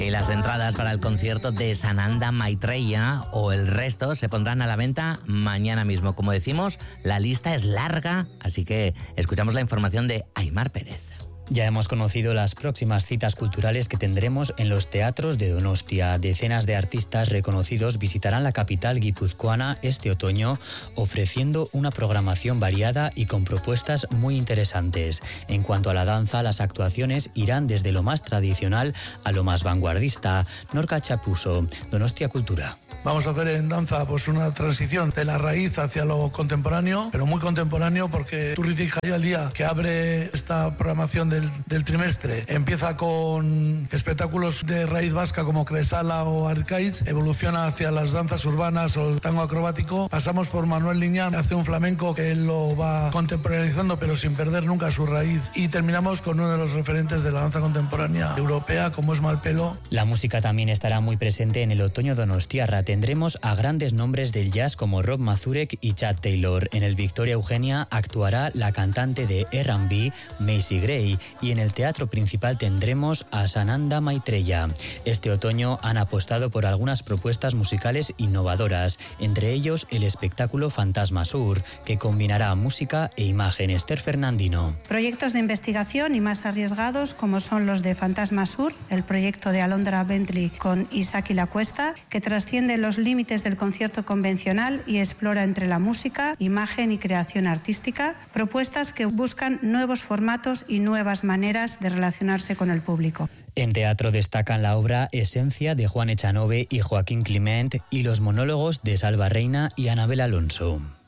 Y las entradas para el concierto de Sananda Maitreya o el resto se pondrán a la venta mañana mismo. Como decimos, la lista es larga, así que escuchamos la información de Aimar Pérez. Ya hemos conocido las próximas citas culturales que tendremos en los teatros de Donostia. Decenas de artistas reconocidos visitarán la capital guipuzcoana este otoño, ofreciendo una programación variada y con propuestas muy interesantes. En cuanto a la danza, las actuaciones irán desde lo más tradicional a lo más vanguardista. Norca Chapuso, Donostia Cultura. Vamos a hacer en danza pues una transición de la raíz hacia lo contemporáneo, pero muy contemporáneo porque Turriti Jaialdia, el día que abre esta programación del trimestre, empieza con espectáculos de raíz vasca como Cresala o Arcaiz, evoluciona hacia las danzas urbanas o el tango acrobático, pasamos por Manuel Liñán, hace un flamenco que él lo va contemporaneizando pero sin perder nunca su raíz, y terminamos con uno de los referentes de la danza contemporánea europea como es Malpelo. La música también estará muy presente en el otoño donostiarra. Tendremos a grandes nombres del jazz como Rob Mazurek y Chad Taylor. En el Victoria Eugenia actuará la cantante de R&B, Macy Gray, y en el teatro principal tendremos a Sananda Maitreya. Este otoño han apostado por algunas propuestas musicales innovadoras, entre ellos el espectáculo Fantasma Sur, que combinará música e imagen. Esther Fernandino. Proyectos de investigación y más arriesgados como son los de Fantasma Sur, el proyecto de Alondra Bentley con Isaac y la Cuesta, que trasciende los límites del concierto convencional y explora entre la música, imagen y creación artística, propuestas que buscan nuevos formatos y nuevas maneras de relacionarse con el público. En teatro destacan la obra Esencia de Juan Echanove y Joaquín Clement y los monólogos de Salva Reina y Anabel Alonso.